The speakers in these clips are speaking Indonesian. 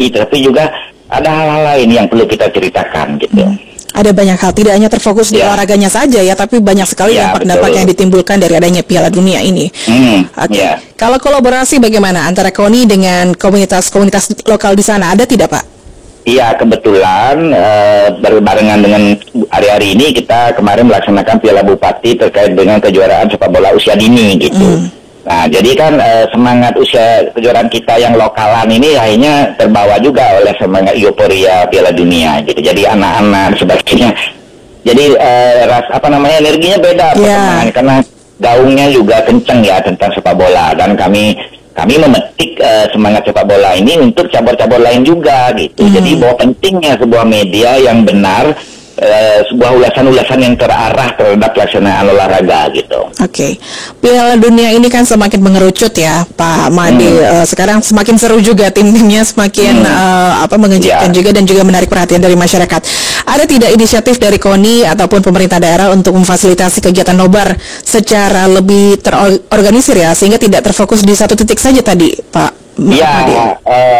Bupati, tapi juga ada hal-hal lain yang perlu kita ceritakan gitu. Ada banyak hal, tidak hanya terfokus di olahraganya saja ya, tapi banyak sekali dampak-dampak yang ditimbulkan dari adanya Piala Dunia ini. Kalau kolaborasi bagaimana antara KONI dengan komunitas-komunitas lokal di sana, ada tidak Pak? Iya, kebetulan berbarengan dengan hari-hari ini kita kemarin melaksanakan Piala Bupati terkait dengan kejuaraan sepak bola usia dini gitu. Nah, jadi kan semangat usia kejuaraan kita yang lokalan ini akhirnya terbawa juga oleh semangat euforia Piala Dunia gitu. Jadi anak-anak sebagainya. Jadi energinya beda perkembangan karena gaungnya juga kenceng ya tentang sepak bola, dan kami memetik semangat sepak bola ini untuk cabur-cabur lain juga gitu. Jadi bahwa pentingnya sebuah media yang benar, sebuah ulasan-ulasan yang terarah terhadap pelaksanaan olahraga gitu. Piala Dunia ini kan semakin mengerucut ya Pak Made. Sekarang semakin seru juga, tim-timnya semakin mengejutkan juga dan juga menarik perhatian dari masyarakat. Ada tidak inisiatif dari KONI ataupun pemerintah daerah untuk memfasilitasi kegiatan nobar secara lebih terorganisir ya, sehingga tidak terfokus di satu titik saja tadi Pak? Iya,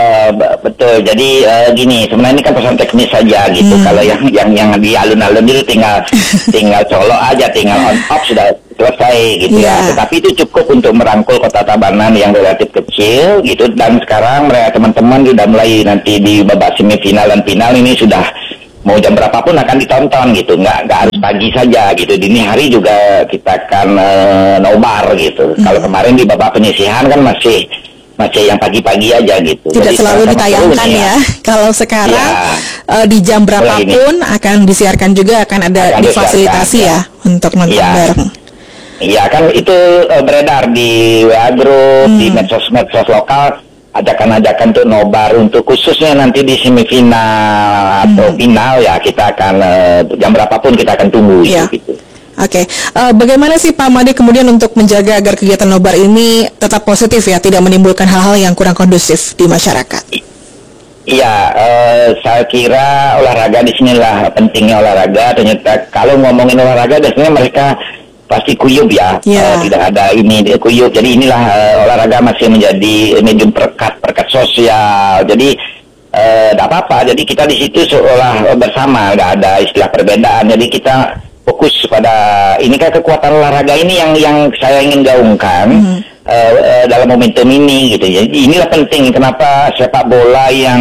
betul. Jadi gini, sebenarnya ini kan persoalan teknis saja gitu. Kalau yang di alun-alun itu tinggal colok aja, tinggal on off sudah selesai gitu ya. Tetapi itu cukup untuk merangkul Kota Tabanan yang relatif kecil gitu. Dan sekarang mereka teman-teman sudah mulai nanti di babak semifinal dan final ini sudah mau jam berapapun akan ditonton gitu. Nggak harus pagi saja gitu. Dini hari juga kita akan nobar gitu. Kalau kemarin di babak penyisihan kan masih yang pagi-pagi aja gitu. Tidak selalu ditayangkan ya. Kalau sekarang di jam berapapun akan disiarkan juga, akan ada difasilitasi ya untuk nonton bareng. Iya kan itu beredar di WA Group, di medsos-medsos lokal, ajakan-ajakan untuk nobar untuk khususnya nanti di semifinal atau final ya, kita akan jam berapapun kita akan tunggu gitu. Bagaimana sih Pak Made kemudian untuk menjaga agar kegiatan nobar ini tetap positif ya, tidak menimbulkan hal-hal yang kurang kondusif di masyarakat? Iya, saya kira olahraga di sinilah pentingnya olahraga. Ternyata kalau ngomongin olahraga biasanya mereka pasti kuyup ya, tidak ada ini kuyup. Jadi inilah olahraga masih menjadi medium perekat sosial. Jadi tidak apa-apa. Jadi kita di situ seolah bersama, nggak ada istilah perbedaan. Jadi kita fokus pada ini kan kekuatan olahraga ini yang saya ingin gaungkan dalam momentum ini gitu. Jadi inilah penting kenapa sepak bola yang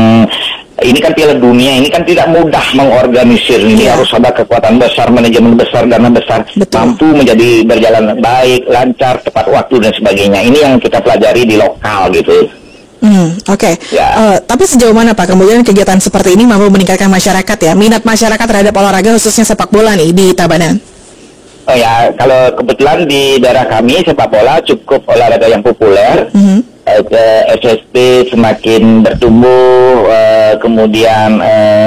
ini kan Piala Dunia ini kan tidak mudah mengorganisir. Ini harus ada kekuatan besar, manajemen besar, dana besar, mampu menjadi berjalan baik, lancar, tepat waktu dan sebagainya. Ini yang kita pelajari di lokal gitu. Tapi sejauh mana Pak kemudian kegiatan seperti ini mampu meningkatkan masyarakat ya, minat masyarakat terhadap olahraga khususnya sepak bola nih di Tabanan? Kalau kebetulan di daerah kami sepak bola cukup olahraga yang populer. SSB semakin bertumbuh, kemudian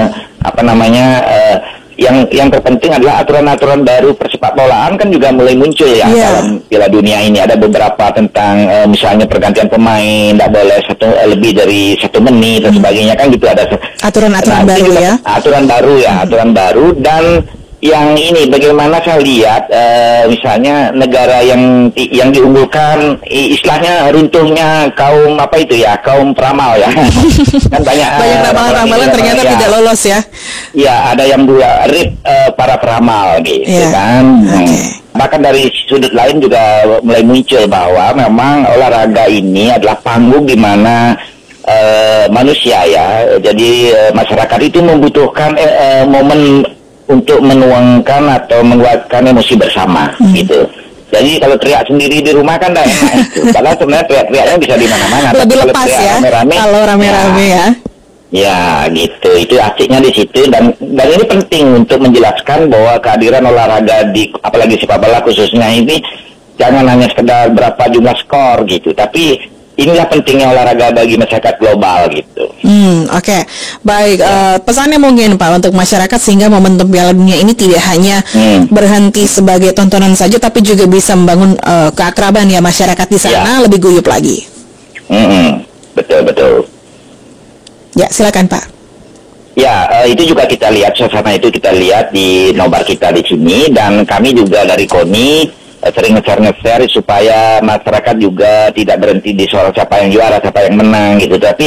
yang terpenting adalah aturan-aturan baru persepak bolaan kan juga mulai muncul ya dalam Piala Dunia ini. Ada beberapa tentang misalnya pergantian pemain, tidak boleh lebih dari 1 menit dan sebagainya kan gitu. Ada aturan-aturan baru ya. Aturan baru dan yang ini bagaimana saya lihat misalnya negara yang diunggulkan istilahnya runtuhnya kaum kaum peramal ya. Kan banyak ramalan-ramalan ternyata tidak lolos ya. Ya, ada yang rip para peramal gitu kan. Bahkan dari sudut lain juga mulai muncul bahwa memang olahraga ini adalah panggung di mana manusia ya. Jadi masyarakat itu membutuhkan momen untuk menuangkan atau menguatkan emosi bersama gitu. Jadi kalau teriak sendiri di rumah kan tidak enak itu. Padahal sebenarnya teriak-teriaknya bisa di mana-mana. Lebih lepas ya kalau rame-rame ya. Ya gitu, itu asiknya di situ dan ini penting untuk menjelaskan bahwa kehadiran olahraga di apalagi sepak bola khususnya ini jangan hanya sekedar berapa jumlah skor gitu, tapi inilah pentingnya olahraga bagi masyarakat global gitu. Baik. Pesannya mungkin Pak untuk masyarakat sehingga momentum Piala Dunia ini tidak hanya berhenti sebagai tontonan saja, tapi juga bisa membangun keakraban ya masyarakat di sana lebih guyup lagi. Betul. Ya, silakan Pak. Ya, itu juga kita lihat, suasana itu kita lihat di nobar kita di sini, dan kami juga dari KONI sering nge-share supaya masyarakat juga tidak berhenti di soal siapa yang juara, siapa yang menang gitu. Tapi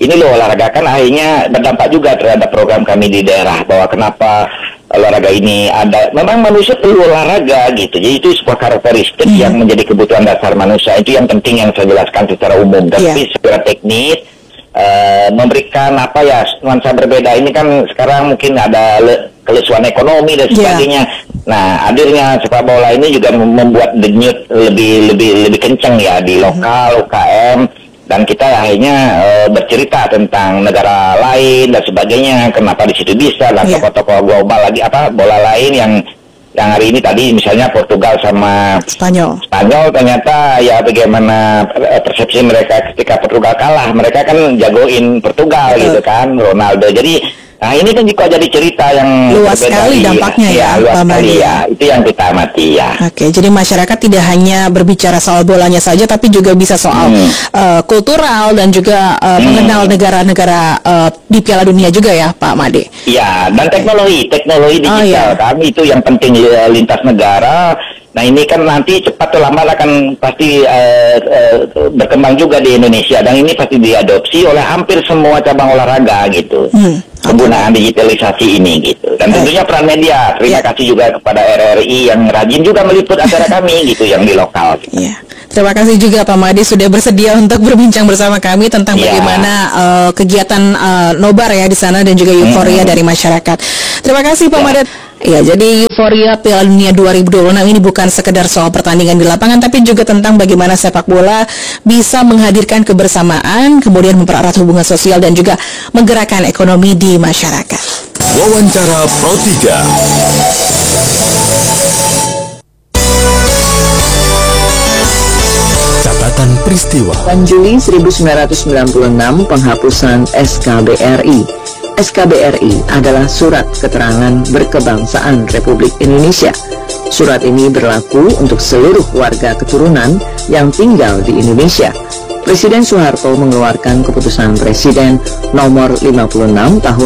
ini loh olahraga kan akhirnya berdampak juga terhadap program kami di daerah, bahwa kenapa olahraga ini ada, memang manusia perlu olahraga gitu. Jadi itu sebuah karakteristik yang menjadi kebutuhan dasar manusia. Itu yang penting yang saya jelaskan secara umum. Tapi secara teknis memberikan apa ya, nuansa berbeda ini kan sekarang mungkin ada kelesuan ekonomi dan sebagainya. Nah, hadirnya sepak bola ini juga membuat denyut lebih kencang ya di lokal UKM. Dan kita akhirnya bercerita tentang negara lain dan sebagainya, kenapa di situ bisa, dan tokoh-tokoh global lagi bola lain yang hari ini tadi misalnya Portugal sama Spanyol ternyata ya bagaimana persepsi mereka ketika Portugal kalah, mereka kan jagoin Portugal gitu kan, Ronaldo. Jadi nah ini kan juga jadi cerita yang luas sekali dampaknya ya, luas sekali ya. Itu yang kita amati ya. Oke, jadi masyarakat tidak hanya berbicara soal bolanya saja, tapi juga bisa soal kultural dan juga mengenal negara-negara di Piala Dunia juga ya, Pak Made. Iya, dan teknologi digital kami itu yang penting lintas negara. Nah ini kan nanti cepat atau lambat akan pasti berkembang juga di Indonesia, dan ini pasti diadopsi oleh hampir semua cabang olahraga gitu. Penggunaan digitalisasi ini gitu. Dan tentunya peran media. Terima kasih juga kepada RRI yang rajin juga meliput acara kami gitu yang di lokal. Gitu. Terima kasih juga Pak Made sudah bersedia untuk berbincang bersama kami tentang bagaimana kegiatan nobar ya di sana dan juga euforia dari masyarakat. Terima kasih Pak Made. Ya, jadi euforia Piala Dunia 2026 ini bukan sekedar soal pertandingan di lapangan, tapi juga tentang bagaimana sepak bola bisa menghadirkan kebersamaan, kemudian mempererat hubungan sosial dan juga menggerakkan ekonomi di masyarakat. Wawancara Pro 3. Catatan peristiwa. Juli 1996 penghapusan SKBRI. SKBRI adalah Surat Keterangan Berkebangsaan Republik Indonesia. Surat ini berlaku untuk seluruh warga keturunan yang tinggal di Indonesia. Presiden Soeharto mengeluarkan keputusan Presiden nomor 56 tahun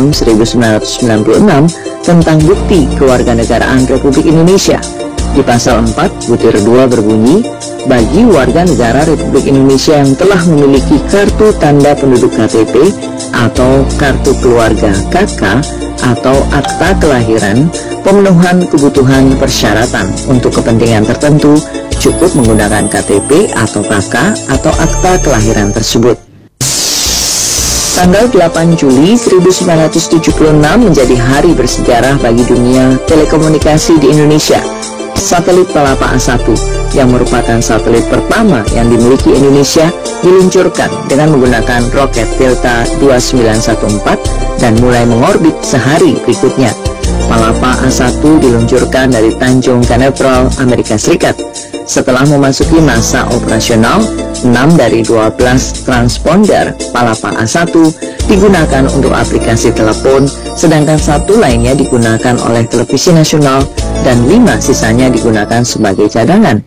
1996 tentang bukti kewarganegaraan Republik Indonesia. Di pasal 4 butir 2 berbunyi, bagi warga negara Republik Indonesia yang telah memiliki kartu tanda penduduk KTP atau kartu keluarga KK atau akta kelahiran, pemenuhan kebutuhan persyaratan untuk kepentingan tertentu cukup menggunakan KTP atau KK atau akta kelahiran tersebut. Tanggal 8 Juli 1976 menjadi hari bersejarah bagi dunia telekomunikasi di Indonesia. Satelit Palapa A1 yang merupakan satelit pertama yang dimiliki Indonesia diluncurkan dengan menggunakan roket Delta 2914 dan mulai mengorbit sehari berikutnya. Palapa A1 diluncurkan dari Tanjung Canaveral, Amerika Serikat. Setelah memasuki masa operasional, 6 dari 12 transponder Palapa A1 digunakan untuk aplikasi telepon, sedangkan 1 lainnya digunakan oleh televisi nasional dan 5 sisanya digunakan sebagai cadangan.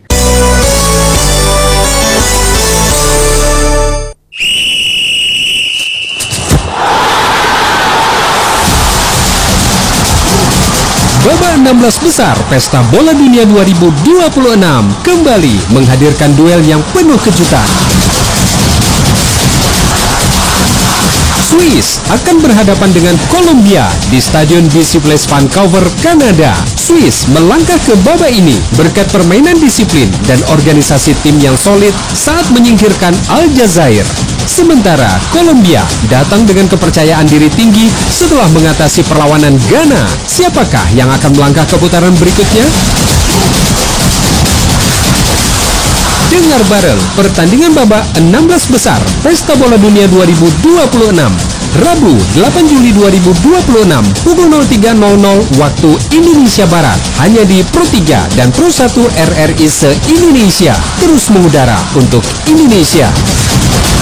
Babak 16 besar Pesta Bola Dunia 2026 kembali menghadirkan duel yang penuh kejutan. Swiss akan berhadapan dengan Kolombia di Stadion BC Place Vancouver, Kanada. Swiss melangkah ke babak ini berkat permainan disiplin dan organisasi tim yang solid saat menyingkirkan Aljazair. Sementara Kolombia datang dengan kepercayaan diri tinggi setelah mengatasi perlawanan Ghana. Siapakah yang akan melangkah ke putaran berikutnya? Dengar bareng pertandingan babak 16 besar Pesta Bola Dunia 2026 Rabu 8 Juli 2026 pukul 03.00 waktu Indonesia Barat, hanya di Pro 3 dan Pro 1 RRI se-Indonesia, terus mengudara untuk Indonesia.